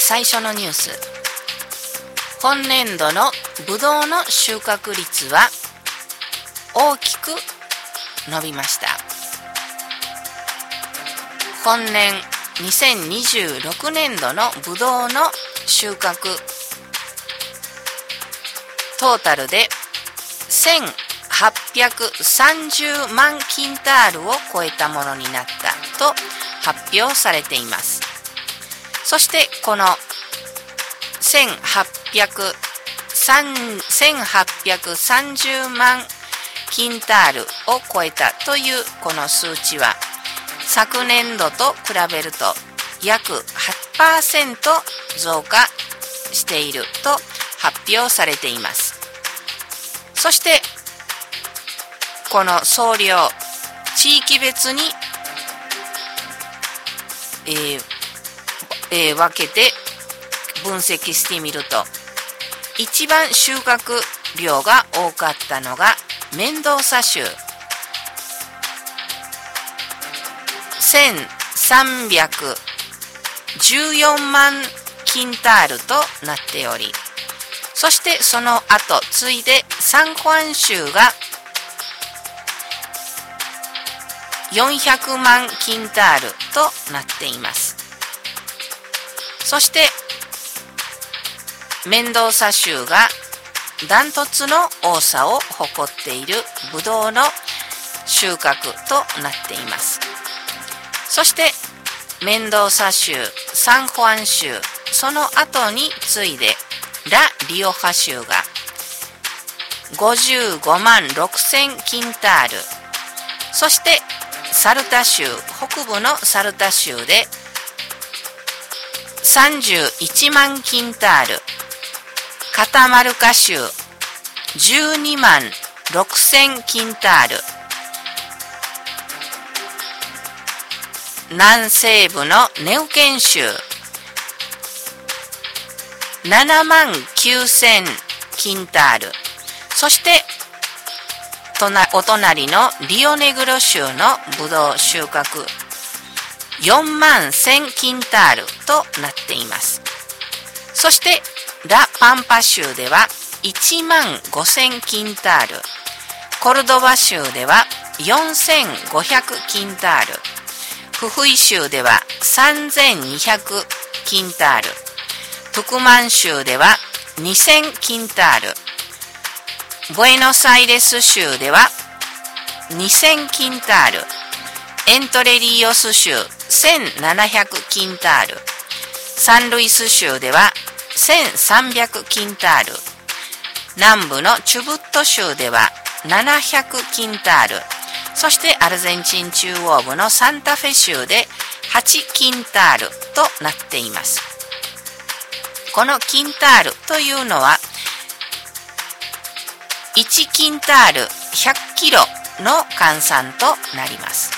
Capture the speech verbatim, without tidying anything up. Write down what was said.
最初のニュース。今年度のブドウの収穫率は大きく伸びました。本年にせんにじゅうろくねんどのブドウの収穫トータルでせんはっぴゃくさんじゅうまんキンタールを超えたものになったと発表されています。そしてこのせんはっぴゃくさんじゅうまんキンタールを超えたというこの数値は昨年度と比べると約 はちパーセント 増加していると発表されています。そしてこの総量地域別に、えーえー、分けて分析してみると、一番収穫量が多かったのがメンドーサ州せんさんびゃくじゅうよんまんキンタールとなっており、そしてその後次いでサンホアン州がよんひゃくまんキンタールとなっています。そしてメンドーサ州がダントツの多さを誇っているブドウの収穫となっています。そしてメンドーサ州、サンホアン州、その後に次いでラ・リオハ州がごじゅうごまんろくせんキンタール、そしてサルタ州、北部のサルタ州でさんじゅういちまんキンタール、カタマルカ州じゅうにまんろくせんキンタール、南西部のネウケン州ななまんきゅうせんキンタール、そしてお隣のリオネグロ州のブドウ収穫よんまんせんキンタールとなっています。そしてラ・パンパ州ではいちまんごせんキンタール、コルドバ州ではよんせんごひゃくキンタール、フフイ州ではさんぜんにひゃくキンタール、トゥクマン州ではにせんキンタール、ブエノスアイレス州ではにせんキンタール、エントレリオス州せんななひゃくキンタール、サンルイス州ではせんさんびゃくキンタール、南部のチュブット州ではななひゃくキンタール、そしてアルゼンチン中央部のサンタフェ州ではちキンタールとなっています。このキンタールというのはいちキンタールひゃくキロの換算となります。